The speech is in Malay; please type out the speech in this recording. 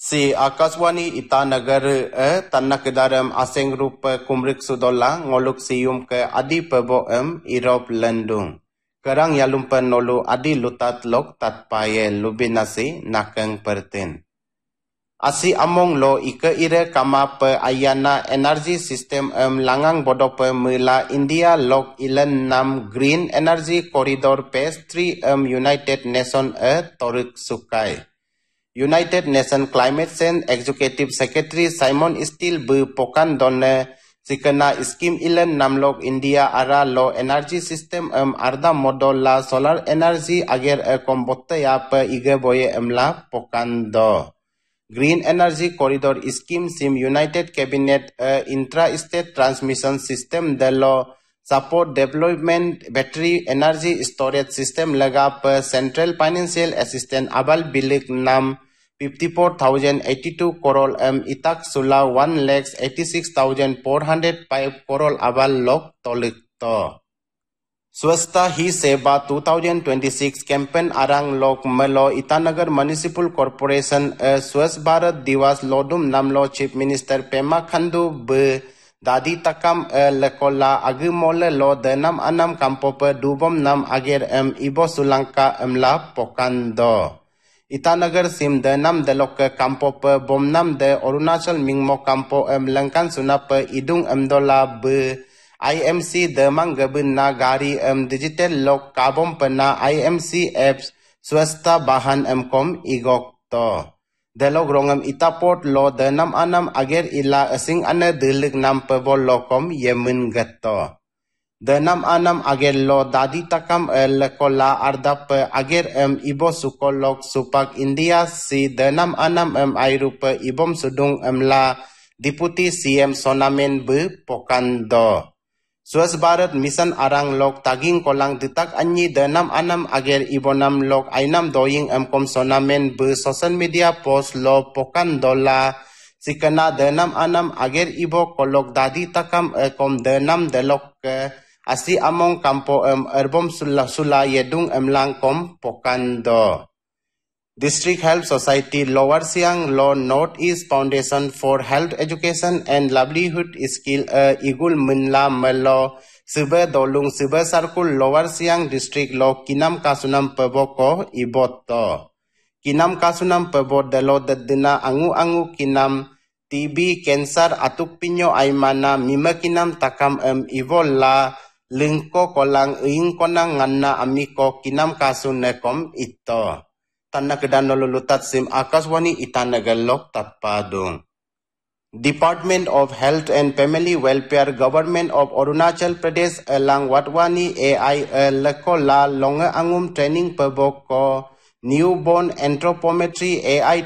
Si Akaswani Itanagar Tanna Kedaram Aseng Rupa Kumrik Sudola Ngoluk Siyum ke Adi Peboem Irop Lendung. Kerang Yalumpan Nolu Adi Lutat Lok Tatpaye Lubinasi Nakeng Pertin. Asi among lo ike ire kama pe ayana energy system langang bodo pe mula India lok ilan nam Green Energy Corridor Phase 3 United Nations Toruk Sukai. United Nations Climate Change Executive Secretary Simon Steele berpokan donne sikena skim ilan namlok India ara lo energy system arda modal la solar energy ager kombote ya pe ige boye la pokan do. Green Energy Corridor Scheme sim United Cabinet intra-state transmission system delo support development battery energy storage system laga per Central Financial Assistance abal bilik nam 54,082 crore itak sula 1,86,405 crore abal lok tolik to. Swasta Hi Seva 2026 campaign arang lok melo Itanagar Municipal Corporation Swasth Bharat Divas lodum namlo Chief Minister Pema Khandu be dadi takam lekola agumole lo denam anam kampope dubom nam ager ibo Sulanka la pokando. Itanagar sim denam delok kampope bomnam de Arunachal Mingmo kampo langkan sunape idung dola be IMC demang gabun na gari digital lok kabom pena IMC apps swasta bahan kom igok to. Delog rongam itaport lo denam anam ager ila asing ane dilik nam pebol lokom yemen gato. Denam anam ager lo dadi takam lekola ardap ager ibo sukolok supak India si denam anam airupe ibom sudung la Deputy CM Sonamen be pokando. Swasth Bharat Mission arang lok taging kolang ditak anyi denam anam ager ibonam lok ainam doing kom sonamen be social media post lo pokan dola sikana denam anam ager ibo kolok dadi takam kom denam delok asi among kampo erbom sula yedung lang kom pokan do. District Health Society Lower Siang Law Northeast Foundation for Health Education and Livelihood Skill Igul Minla Melo Sube Dolung Sube Circle Lower Siang District Law Kinam Kasunam Peboko Iboto. Kinam Kasunam Pebot Delo Dedina Angu Kinam TB Cancer Atuk Pinyo Aimana Mima Kinam Takam Ivola Lingko Kolang Ing Konang Nganna Amiko Kinam Kasunekom Ito. Tanna kedan lulutat sim Akaswani Itanagar lok tatpadung. Department of Health and Family Welfare Government of Arunachal Pradesh elang watwani AI lekola longa angum training peboko newborn anthropometry AI